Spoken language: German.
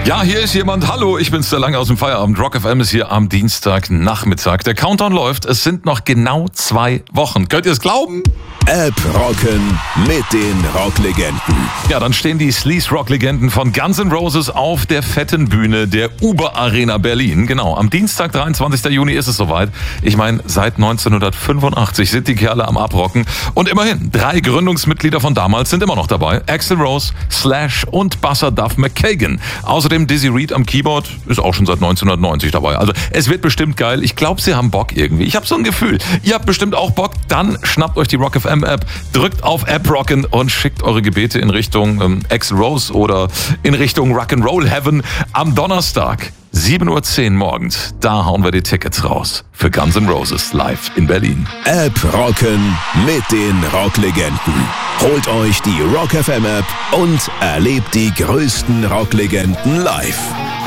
Ja, hier ist jemand. Hallo, ich bin's, der Lange aus dem Feierabend. Rock FM ist hier am Dienstagnachmittag. Der Countdown läuft. Es sind noch genau 2 Wochen. Könnt ihr es glauben? App rocken mit den Rocklegenden. Ja, dann stehen die Sleaze-Rock-Legenden von Guns N' Roses auf der fetten Bühne der Uber Arena Berlin. Genau, am Dienstag, 23. Juni ist es soweit. Ich meine, seit 1985 sind die Kerle am Abrocken. Und immerhin, 3 Gründungsmitglieder von damals sind immer noch dabei. Axl Rose, Slash und Basser Duff McKagan. Außerdem Dizzy Reed am Keyboard, ist auch schon seit 1990 dabei. Also es wird bestimmt geil. Ich glaube, sie haben Bock irgendwie. Ich habe so ein Gefühl. Ihr habt bestimmt auch Bock. Dann schnappt euch die Rock FM App, drückt auf App Rocken und schickt eure Gebete in Richtung Axl Rose oder in Richtung Rock'n'Roll Heaven am Donnerstag. 7:10 Uhr morgens, da hauen wir die Tickets raus für Guns N' Roses live in Berlin. App rocken mit den Rocklegenden. Holt euch die Rock FM App und erlebt die größten Rocklegenden live.